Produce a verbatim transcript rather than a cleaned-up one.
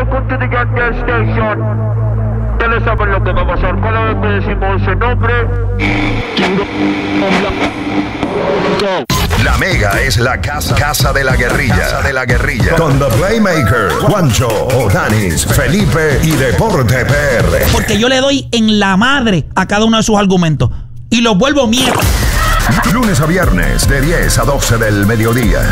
welcome to the Gas Station. Ustedes saben lo que va a pasar cada vez que decimos ese nombre. La Mega es la casa, casa de la guerrilla, casa de la guerrilla. Con The Playmaker, Juancho, Odanis, Felipe y Deporte P R. Porque yo le doy en la madre a cada uno de sus argumentos y los vuelvo mierda. Lunes a viernes de diez a doce del mediodía.